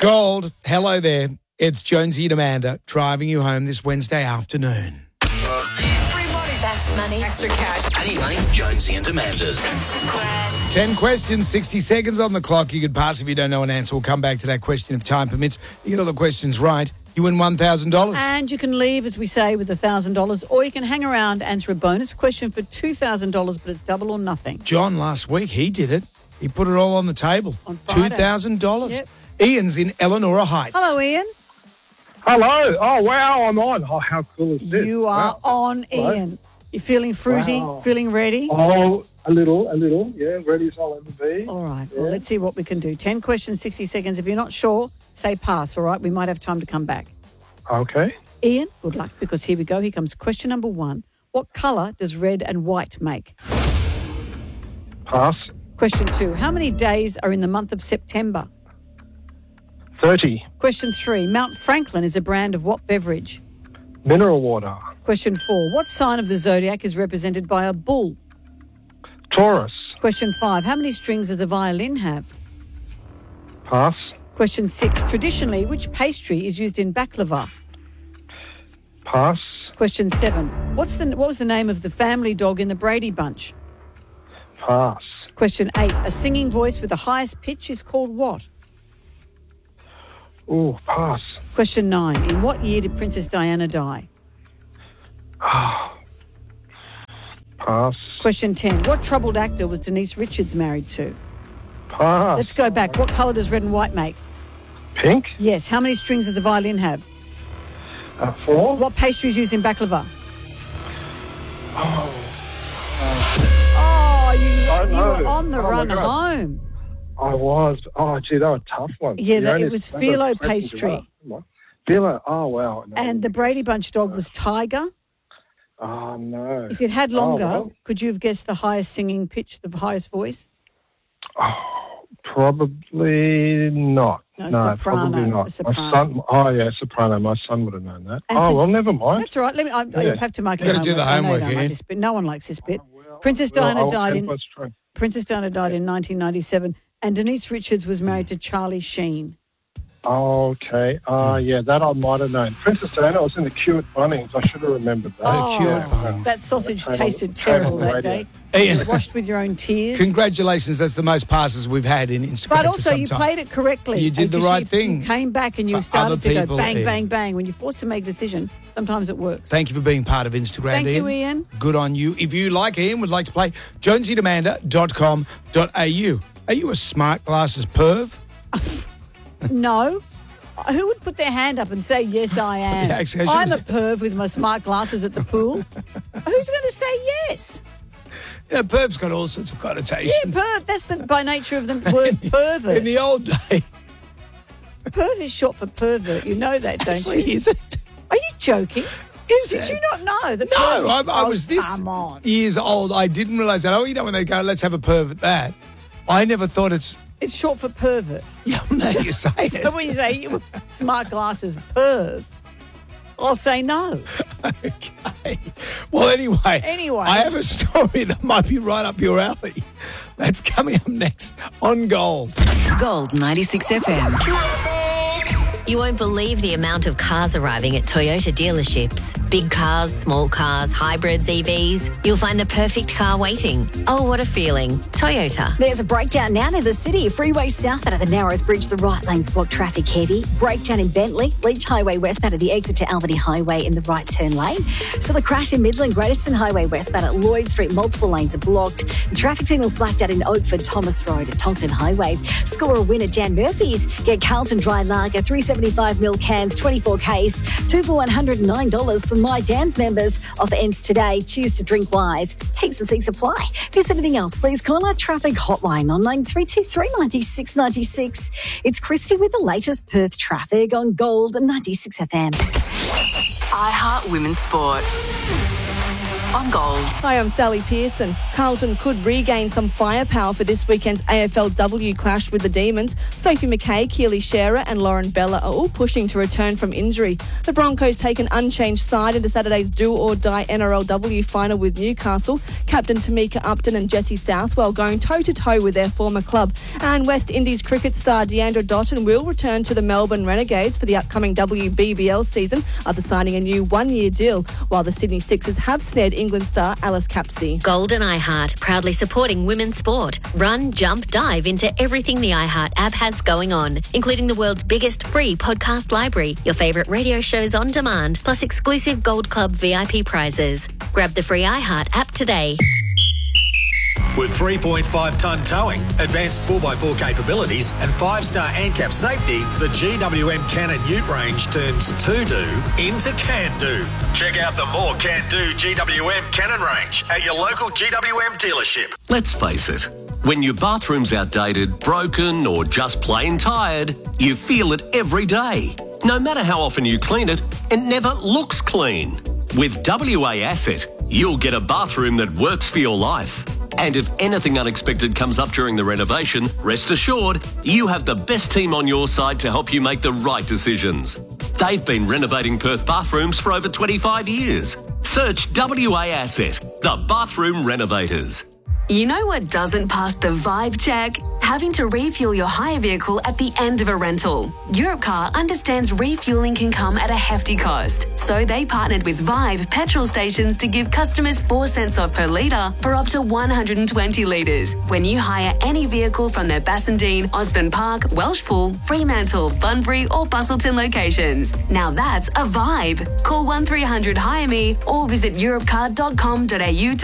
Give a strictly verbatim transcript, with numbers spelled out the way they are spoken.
Gold, hello there. It's Jonesy and Amanda driving you home this Wednesday afternoon. Free money. Fast money. Extra cash. I need money. Jonesy and Amanda's. Ten questions, sixty seconds on the clock. You could pass if you don't know an answer. We'll come back to that question if time permits. You get all the questions right, you win one thousand dollars. And you can leave, as we say, with one thousand dollars, or you can hang around, answer a bonus question for two thousand dollars, but it's double or nothing. John, last week, he did it. He put it all on the table. On Friday. two thousand dollars. Yep. Ian's in Eleanor Heights. Hello, Ian. Hello. Oh, wow, I'm on. Oh, how cool is this? You are Wow. on, Hello. Ian. You feeling fruity? Wow. Feeling ready? Oh, a little, a little. Yeah, ready as I'll ever be. All right. Yeah. Well, let's see what we can do. ten questions, sixty seconds. If you're not sure, say pass, all right? We might have time to come back. Okay. Ian, good luck, because here we go. Here comes question number one. What colour does red and white make? Pass. Question two. How many days are in the month of September? thirty. Question three. Mount Franklin is a brand of what beverage? Mineral water. Question four. What sign of the zodiac is represented by a bull? Taurus. Question five. How many strings does a violin have? Pass. Question six. Traditionally, which pastry is used in baklava? Pass. Question seven. What's the what was the name of the family dog in the Brady Bunch? Pass. Question eight. A singing voice with the highest pitch is called what? Ooh, pass. Question nine. In what year did Princess Diana die? Pass. Question ten. What troubled actor was Denise Richards married to? Pass. Let's go back. What colour does red and white make? Pink. Yes. How many strings does a violin have? Uh, four. What pastry is used in baklava? Oh, Oh, you, I you know. were on the Oh, my run God. home. I was. Oh, gee, they were tough ones. Yeah, You that- only- it was they got phyllo questions pastry. to ask. Come on. Phyllo. Oh, wow. No. And the Brady Bunch dog was Tiger. Oh, no. If you'd had longer, Oh, well. could you have guessed the highest singing pitch, the highest voice? Oh, probably not. No, No, soprano, probably a not. soprano. My son. Oh, yeah, soprano. My son would have known that. And oh, Prince- well, never mind. That's all right. Let me. I, I Yeah. have to make You gotta do the I know you homework, don't like Ian. this bit. No one likes this bit. Well, Princess well, Diana I'll died in help us try. Princess Diana died in nineteen ninety-seven, and Denise Richards was married to Charlie Sheen. Okay. Uh, yeah, that I might have known. Princess Diana was in the queue at Bunnings. I should have remembered that. Oh, queue at Bunnings. that sausage Came on- tasted came on terrible the that radio. day. Ian. You washed with your own tears. Congratulations, that's the most passes we've had in Instagram But for also, some you time. played it correctly. You did the Because right you- thing You came back and you for started other to go people, bang, Ian. bang, bang. When you're forced to make a decision, sometimes it works. Thank you for being part of Instagram, Thank Ian. you, Ian. Good on you. If you, like Ian, would like to play, jonesy amanda dot com dot a u. Are you a smart glasses perv? No. Who would put their hand up and say, yes, I am? Yeah, actually, I I'm a shouldn't- perv with my smart glasses at the pool. Who's going to say yes? You know, perv's got all sorts of Yeah, connotations. perv. That's the, by nature of the word pervert. In the old day, Perv is short for pervert. You know that, don't actually, you? is it? Are you joking? Is Did it? you not know? The No, perv is- I, I Oh, was this Come on. years old. I didn't realise that. Oh, you know when they go, let's have a perv at that. I never thought it's, It's short for pervert. yeah, now you say So it. when you say you- smart glasses perv, I'll say no. Okay. Well, anyway. Anyway. I have a story that might be right up your alley. That's coming up next on Gold. Gold ninety-six F M. You won't believe the amount of cars arriving at Toyota dealerships. Big cars, small cars, hybrids, E Vs. You'll find the perfect car waiting. Oh, what a feeling. Toyota. There's a breakdown now near the city. Freeway south out of the Narrows Bridge, the right lane's blocked traffic heavy. Breakdown in Bentley, Leach Highway westbound at the exit to Albany Highway in the right turn lane. So the crash in Midland, Greateston Highway westbound at Lloyd Street, multiple lanes are blocked. The traffic signals blacked out in Oakford, Thomas Road at Tonkin Highway. Score a win at Dan Murphy's. Get Carlton Dry Lager, three seventy-five mil cans, twenty-four Ks, two for one hundred nine dollars for My Dan's members. Offer ends today. Choose to drink wise. Takes and see supply. If there's anything else, please call our traffic hotline on nine three two three, nine six nine six. It's Christy with the latest Perth traffic on Gold ninety-six F M. iHeart Women's Sport. on Gold. Hi, I'm Sally Pearson. Carlton could regain some firepower for this weekend's A F L W clash with the Demons. Sophie Mackay, Keely Shearer and Lauren Bella are all pushing to return from injury. The Broncos take an unchanged side into Saturday's do-or-die N R L W final with Newcastle. Captain Tamika Upton and Jessie Southwell going toe-to-toe with their former club. And West Indies cricket star Deandra Dotton will return to the Melbourne Renegades for the upcoming W B B L season after signing a new one-year deal, while the Sydney Sixers have snared England star Alice Capsey. Gold and iHeart, proudly supporting women's sport. Run, jump, dive into everything the iHeart app has going on, including the world's biggest free podcast library, your favourite radio shows on demand, plus exclusive Gold Club V I P prizes. Grab the free iHeart app today. With three point five tonne towing, advanced four by four capabilities and five star ANCAP safety, the G W M Cannon Ute range turns to-do into can-do. Check out the more can-do G W M Cannon range at your local G W M dealership. Let's face it, when your bathroom's outdated, broken or just plain tired, you feel it every day. No matter how often you clean it, it never looks clean. With W A Asset, you'll get a bathroom that works for your life. And if anything unexpected comes up during the renovation, rest assured, you have the best team on your side to help you make the right decisions. They've been renovating Perth bathrooms for over twenty-five years. Search W A Asset, the bathroom renovators. You know what doesn't pass the vibe check? Having to refuel your hire vehicle at the end of a rental. Europcar understands refueling can come at a hefty cost, so they partnered with Vibe petrol stations to give customers four cents off per litre for up to one hundred twenty litres when you hire any vehicle from their Bassendean, Osborne Park, Welshpool, Fremantle, Bunbury or Bustleton locations. Now that's a vibe. Call one three hundred hire me or visit europcar dot com dot a u to